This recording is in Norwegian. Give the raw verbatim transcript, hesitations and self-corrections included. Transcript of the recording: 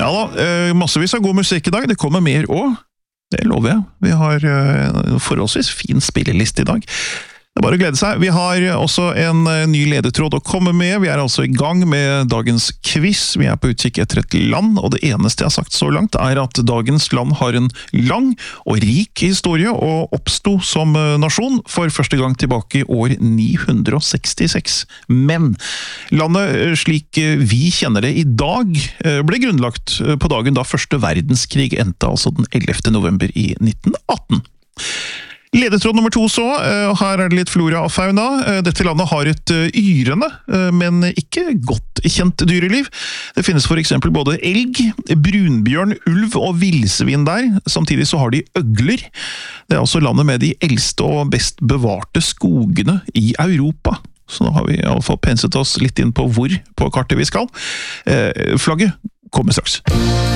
Ja da, massevis av god musikk i dag. Det kommer mer også. Det lover jeg. Vi har forholdsvis fin spilleliste i dag. Det er bare å glede seg. Vi har også en ny ledetråd å komme med. Vi er altså i gang med dagens quiz. Vi er på utkikk etter et land, og det eneste jeg har sagt så langt er at dagens land har en lang og rik historie og oppsto som nasjon for første gang tilbake i år ni hundre sekstiseks. Men landet slik vi kjenner det i dag ble grunnlagt på dagen da første verdenskrig endte, altså den ellevte november i nitten atten. Ledetråd nummer to så, her er det litt flora og fauna. Dette landet har et yrende, men ikke godt kjent dyreliv. Det finnes for eksempel både elg, brunbjørn, ulv og villsvin der. Samtidig så har de øgler. Det er også landet med de eldste og best bevarte skogene i Europa. Så nå har vi i alle fall penset oss litt inn på hvor på kartet vi skal. Flagget kommer straks.